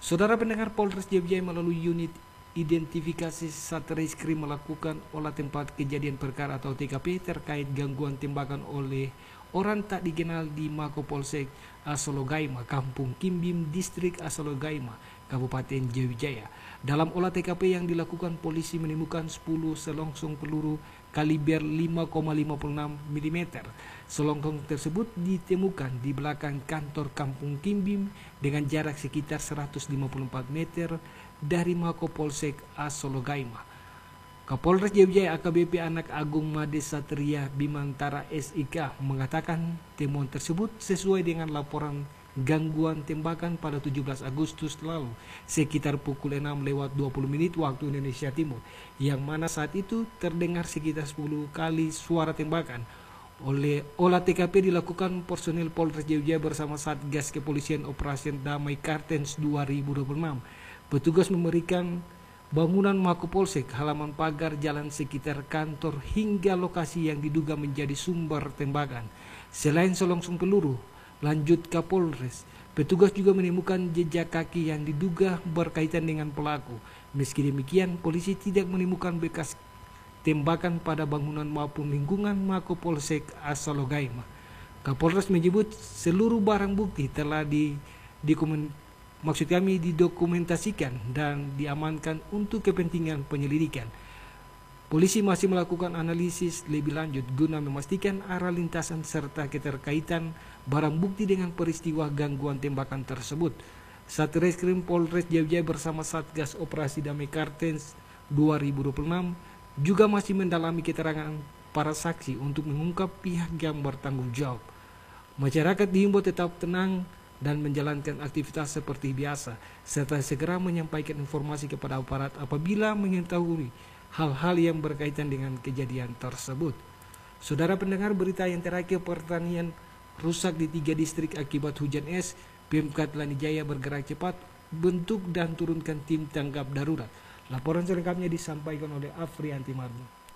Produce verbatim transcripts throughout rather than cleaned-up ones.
Saudara pendengar, Polres Jaya melalui unit identifikasi Satreskrim melakukan olah tempat kejadian perkara atau T K P terkait gangguan tembakan oleh orang tak dikenal di Mako Polsek Asologaima, Kampung Kimbim, Distrik Asologaima, Kabupaten Jaya. Dalam olah T K P yang dilakukan, polisi menemukan sepuluh selongsong peluru kaliber lima koma lima enam milimeter. Selongsong tersebut ditemukan di belakang kantor Kampung Kimbim dengan jarak sekitar seratus lima puluh empat meter dari Mako Polsek Asologaima. Kapolres Jaya A K B P Anak Agung Made Satria Bimantara S I K mengatakan temuan tersebut sesuai dengan laporan gangguan tembakan pada tujuh belas Agustus lalu sekitar pukul enam lewat dua puluh menit waktu Indonesia Timur, yang mana saat itu terdengar sekitar sepuluh kali suara tembakan. Oleh olah T K P dilakukan personil Polres Jaya bersama Satgas Kepolisian Operasi Damai Kartens dua ribu dua puluh enam. Petugas memberikan bangunan Mako Polsek, halaman pagar, jalan sekitar kantor hingga lokasi yang diduga menjadi sumber tembakan. Selain selongsong peluru, lanjut Kapolres, petugas juga menemukan jejak kaki yang diduga berkaitan dengan pelaku. Meski demikian, polisi tidak menemukan bekas tembakan pada bangunan maupun lingkungan Mako Polsek Asologaima. Kapolres menyebut seluruh barang bukti telah di, dikomen, maksud kami didokumentasikan dan diamankan untuk kepentingan penyelidikan. Polisi masih melakukan analisis lebih lanjut guna memastikan arah lintasan serta keterkaitan barang bukti dengan peristiwa gangguan tembakan tersebut. Satreskrim Polres Jaya bersama Satgas Operasi Damai Kartens dua ribu dua puluh enam juga masih mendalami keterangan para saksi untuk mengungkap pihak yang bertanggung jawab. Masyarakat diimbau tetap tenang dan menjalankan aktivitas seperti biasa, serta segera menyampaikan informasi kepada aparat apabila mengetahui hal-hal yang berkaitan dengan kejadian tersebut. Saudara pendengar, berita yang terakhir, pertanian rusak di tiga distrik akibat hujan es. Pemkab Lanijaya bergerak cepat, bentuk dan turunkan tim tanggap darurat. Laporan selengkapnya disampaikan oleh Afrianti Marbu.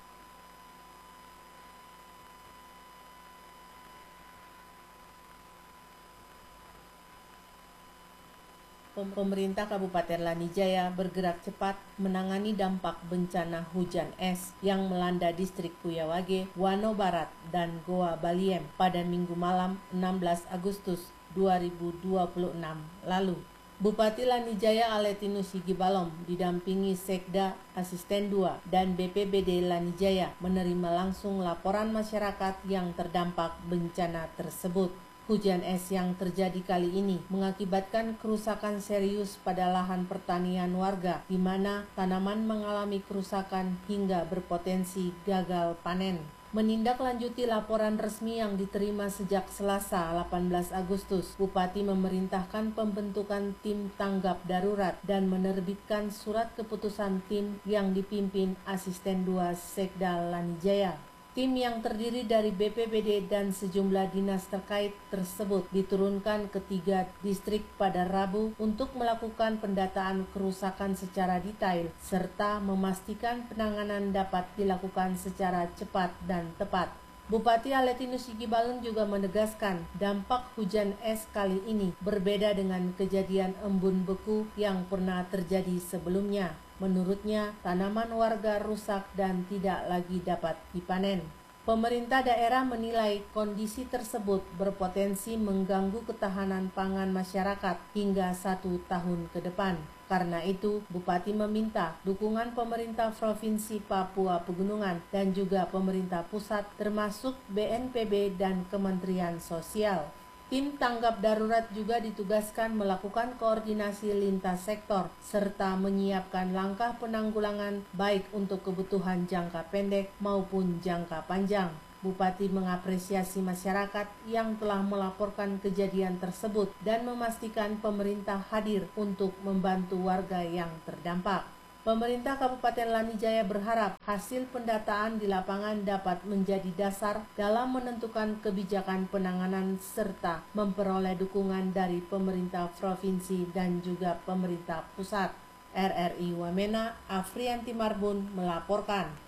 Pemerintah Kabupaten Lanijaya bergerak cepat menangani dampak bencana hujan es yang melanda distrik Kuyawage, Wano Barat, dan Goa Baliem pada Minggu malam enam belas Agustus dua ribu dua puluh enam lalu. Bupati Lanijaya Aletinus Sigibalom didampingi Sekda, Asisten dua, dan B P B D Lanijaya menerima langsung laporan masyarakat yang terdampak bencana tersebut. Hujan es yang terjadi kali ini mengakibatkan kerusakan serius pada lahan pertanian warga, di mana tanaman mengalami kerusakan hingga berpotensi gagal panen. Menindaklanjuti laporan resmi yang diterima sejak Selasa delapan belas Agustus, Bupati memerintahkan pembentukan tim tanggap darurat dan menerbitkan surat keputusan tim yang dipimpin Asisten dua Sekda Lanijaya. Tim yang terdiri dari B P B D dan sejumlah dinas terkait tersebut diturunkan ke tiga distrik pada Rabu untuk melakukan pendataan kerusakan secara detail serta memastikan penanganan dapat dilakukan secara cepat dan tepat. Bupati Aletinus Sigibalom juga menegaskan dampak hujan es kali ini berbeda dengan kejadian embun beku yang pernah terjadi sebelumnya. Menurutnya, tanaman warga rusak dan tidak lagi dapat dipanen. Pemerintah daerah menilai kondisi tersebut berpotensi mengganggu ketahanan pangan masyarakat hingga satu tahun ke depan. Karena itu, Bupati meminta dukungan pemerintah Provinsi Papua Pegunungan dan juga pemerintah pusat termasuk B N P B dan Kementerian Sosial. Tim tanggap darurat juga ditugaskan melakukan koordinasi lintas sektor serta menyiapkan langkah penanggulangan baik untuk kebutuhan jangka pendek maupun jangka panjang. Bupati mengapresiasi masyarakat yang telah melaporkan kejadian tersebut dan memastikan pemerintah hadir untuk membantu warga yang terdampak. Pemerintah Kabupaten Lanijaya berharap hasil pendataan di lapangan dapat menjadi dasar dalam menentukan kebijakan penanganan serta memperoleh dukungan dari pemerintah provinsi dan juga pemerintah pusat. R R I Wamena, Afrianti Marbun melaporkan.